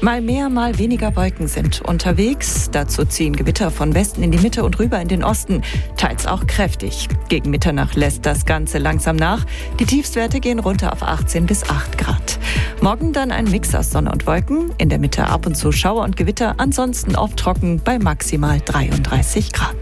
Mal mehr, mal weniger Wolken sind unterwegs. Dazu ziehen Gewitter von Westen in die Mitte und rüber in den Osten, teils auch kräftig. Gegen Mitternacht lässt das Ganze langsam nach. Die Tiefstwerte gehen runter auf 18 bis 8 Grad. Morgen dann ein Mix aus Sonne und Wolken. In der Mitte ab und zu Schauer und Gewitter, ansonsten oft trocken bei maximal 33 Grad.